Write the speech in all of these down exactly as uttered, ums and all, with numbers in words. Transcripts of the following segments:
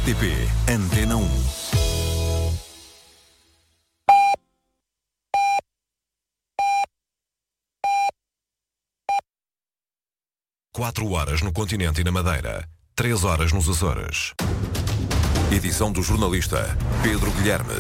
R T P Antena um. Quatro horas no continente e na Madeira. Três horas nos Açores. Edição do jornalista Pedro Guilherme.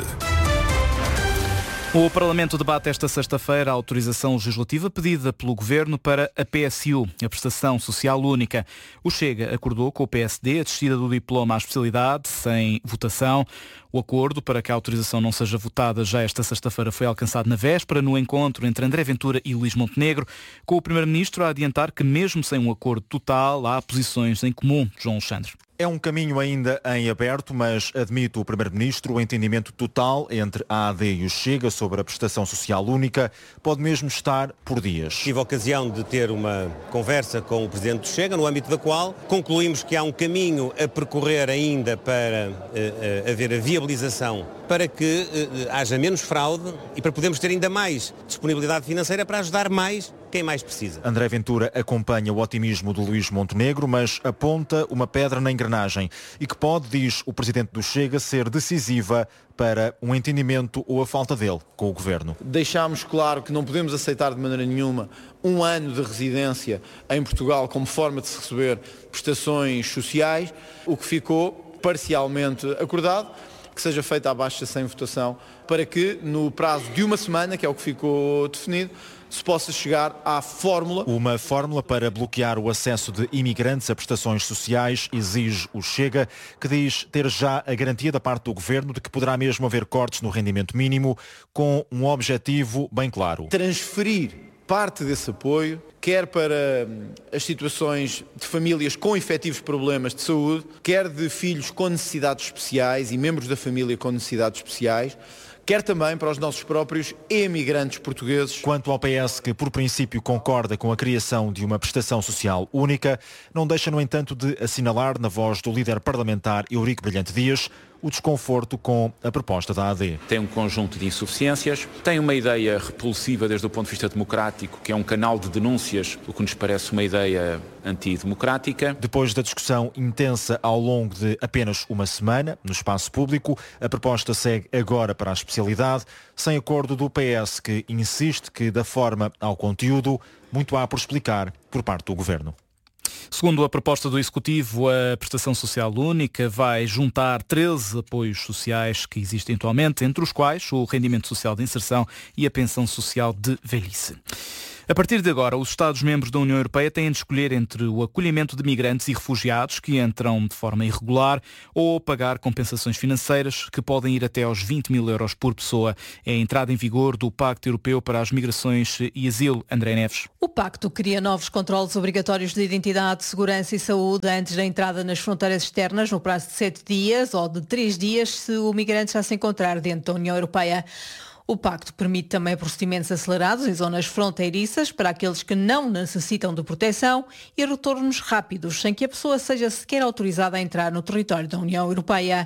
O Parlamento debate esta sexta-feira a autorização legislativa pedida pelo Governo para a P S U, a Prestação Social Única. O Chega acordou com o P S D a descida do diploma à especialidade sem votação. O acordo para que a autorização não seja votada já esta sexta-feira foi alcançado na véspera, no encontro entre André Ventura e Luís Montenegro, com o Primeiro-Ministro a adiantar que mesmo sem um acordo total há posições em comum. João Alexandre. É um caminho ainda em aberto, mas admite o Primeiro-Ministro o entendimento total entre a A D e o Chega sobre a prestação social única pode mesmo estar por dias. Tive a ocasião de ter uma conversa com o Presidente do Chega, no âmbito da qual concluímos que há um caminho a percorrer ainda para uh, uh, haver a viabilização, para que uh, haja menos fraude e para podermos ter ainda mais disponibilidade financeira para ajudar mais quem mais precisa. André Ventura acompanha o otimismo do Luís Montenegro, mas aponta uma pedra na engrenagem e que pode, diz o Presidente do Chega, ser decisiva para um entendimento ou a falta dele com o Governo. Deixámos claro que não podemos aceitar de maneira nenhuma um ano de residência em Portugal como forma de se receber prestações sociais, o que ficou parcialmente acordado, que seja feita a baixa sem votação, para que no prazo de uma semana, que é o que ficou definido, se possa chegar à fórmula. Uma fórmula para bloquear o acesso de imigrantes a prestações sociais, exige o Chega, que diz ter já a garantia da parte do Governo de que poderá mesmo haver cortes no rendimento mínimo, com um objetivo bem claro. Transferir parte desse apoio, quer para as situações de famílias com efetivos problemas de saúde, quer de filhos com necessidades especiais e membros da família com necessidades especiais, quer também para os nossos próprios emigrantes portugueses. Quanto ao P S, que por princípio concorda com a criação de uma prestação social única, não deixa, no entanto, de assinalar, na voz do líder parlamentar Eurico Brilhante Dias, o desconforto com a proposta da A D. Tem um conjunto de insuficiências, tem uma ideia repulsiva desde o ponto de vista democrático, que é um canal de denúncias, o que nos parece uma ideia antidemocrática. Depois da discussão intensa ao longo de apenas uma semana, no espaço público, a proposta segue agora para a especialidade, sem acordo do P S, que insiste que, da forma ao conteúdo, muito há por explicar por parte do Governo. Segundo a proposta do Executivo, a prestação social única vai juntar treze apoios sociais que existem atualmente, entre os quais o rendimento social de inserção e a pensão social de velhice. A partir de agora, os Estados-membros da União Europeia têm de escolher entre o acolhimento de migrantes e refugiados que entram de forma irregular ou pagar compensações financeiras que podem ir até aos vinte mil euros por pessoa. É a entrada em vigor do Pacto Europeu para as Migrações e Asilo. André Neves. O pacto cria novos controlos obrigatórios de identidade, segurança e saúde antes da entrada nas fronteiras externas no prazo de sete dias ou de três dias se o migrante já se encontrar dentro da União Europeia. O pacto permite também procedimentos acelerados em zonas fronteiriças para aqueles que não necessitam de proteção e retornos rápidos, sem que a pessoa seja sequer autorizada a entrar no território da União Europeia.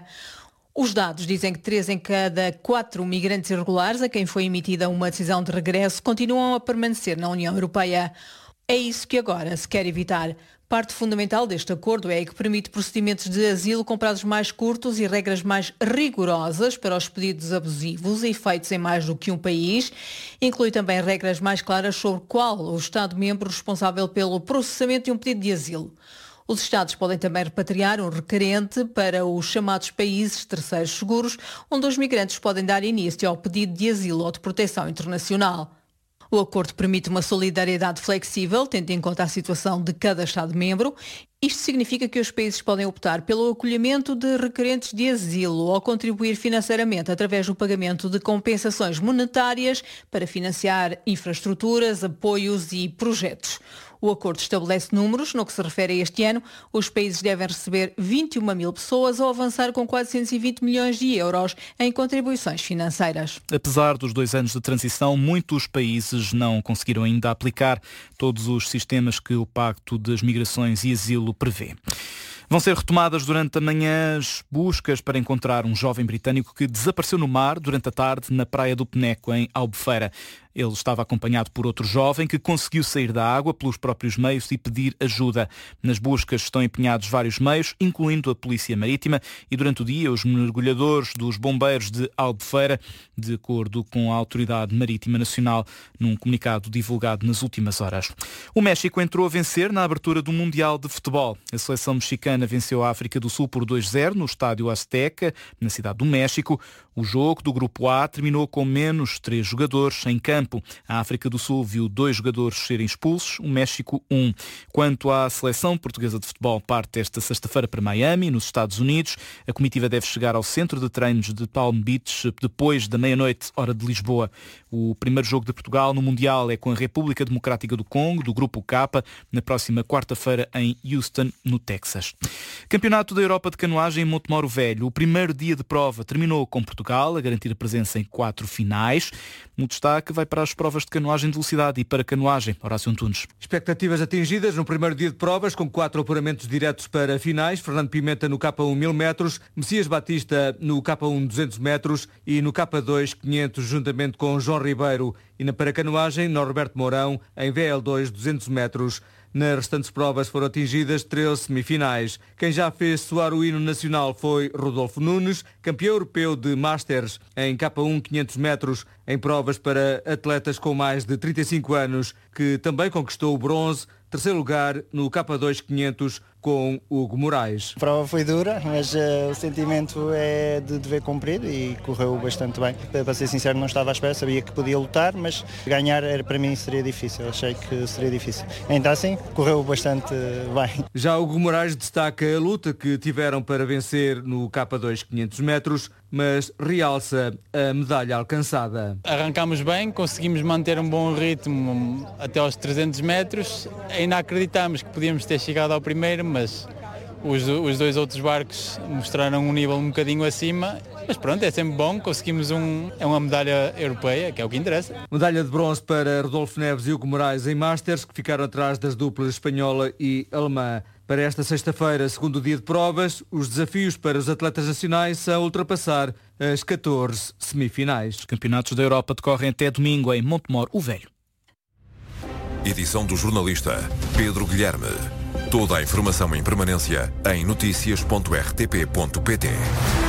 Os dados dizem que três em cada quatro migrantes irregulares a quem foi emitida uma decisão de regresso continuam a permanecer na União Europeia. É isso que agora se quer evitar. Parte fundamental deste acordo é que permite procedimentos de asilo com prazos mais curtos e regras mais rigorosas para os pedidos abusivos e feitos em mais do que um país. Inclui também regras mais claras sobre qual o Estado-membro responsável pelo processamento de um pedido de asilo. Os Estados podem também repatriar um requerente para os chamados países terceiros seguros, onde os migrantes podem dar início ao pedido de asilo ou de proteção internacional. O acordo permite uma solidariedade flexível, tendo em conta a situação de cada Estado-membro. Isto significa que os países podem optar pelo acolhimento de requerentes de asilo ou contribuir financeiramente através do pagamento de compensações monetárias para financiar infraestruturas, apoios e projetos. O acordo estabelece números. No que se refere a este ano, os países devem receber vinte e uma mil pessoas ou avançar com quatrocentos e vinte milhões de euros em contribuições financeiras. Apesar dos dois anos de transição, muitos países não conseguiram ainda aplicar todos os sistemas que o Pacto das Migrações e Asilo prevê. Vão ser retomadas durante a manhã as buscas para encontrar um jovem britânico que desapareceu no mar durante a tarde na praia do Peneco, em Albufeira. Ele estava acompanhado por outro jovem que conseguiu sair da água pelos próprios meios e pedir ajuda. Nas buscas estão empenhados vários meios, incluindo a Polícia Marítima, e durante o dia os mergulhadores dos bombeiros de Albufeira, de acordo com a Autoridade Marítima Nacional, num comunicado divulgado nas últimas horas. O México entrou a vencer na abertura do Mundial de Futebol. A seleção mexicana venceu a África do Sul por dois a zero no estádio Azteca, na cidade do México. O jogo do Grupo A terminou com menos três jogadores em campo. A África do Sul viu dois jogadores serem expulsos, o México um. Quanto à seleção portuguesa de futebol, parte esta sexta-feira para Miami, nos Estados Unidos. A comitiva deve chegar ao centro de treinos de Palm Beach depois da meia-noite, hora de Lisboa. O primeiro jogo de Portugal no Mundial é com a República Democrática do Congo, do Grupo K, na próxima quarta-feira em Houston, no Texas. Campeonato da Europa de Canoagem em Montemoro Velho. O primeiro dia de prova terminou com Portugal a garantir a presença em quatro finais. Um destaque vai para as provas de canoagem de velocidade e para canoagem. Horácio Antunes. Expectativas atingidas no primeiro dia de provas, com quatro apuramentos diretos para finais. Fernando Pimenta no K um mil metros, Messias Batista no K um duzentos metros e no K dois quinhentos, juntamente com João Ribeiro. E na paracanoagem, Norberto Mourão em V L dois duzentos metros. Nas restantes provas foram atingidas treze semifinais. Quem já fez soar o hino nacional foi Rodolfo Nunes, campeão europeu de Masters em K um quinhentos metros, em provas para atletas com mais de trinta e cinco anos, que também conquistou o bronze. Terceiro lugar no K dois quinhentos com Hugo Moraes. A prova foi dura, mas uh, o sentimento é de dever cumprido e correu bastante bem. Para ser sincero, não estava à espera, sabia que podia lutar, mas ganhar era, para mim seria difícil, achei que seria difícil. Ainda assim, correu bastante bem. Já Hugo Moraes destaca a luta que tiveram para vencer no K dois quinhentos metros, mas realça a medalha alcançada. Arrancámos bem, conseguimos manter um bom ritmo até aos trezentos metros. Ainda acreditámos que podíamos ter chegado ao primeiro, mas os, os dois outros barcos mostraram um nível um bocadinho acima. Mas pronto, é sempre bom, conseguimos um, é uma medalha europeia, que é o que interessa. Medalha de bronze para Rodolfo Neves e Hugo Moraes em Masters, que ficaram atrás das duplas espanhola e alemã. Para esta sexta-feira, segundo dia de provas, os desafios para os atletas nacionais são ultrapassar as catorze semifinais. Os campeonatos da Europa decorrem até domingo em Montemoro o Velho. Edição do jornalista Pedro Guilherme. Toda a informação em permanência em noticias ponto r t p ponto p t.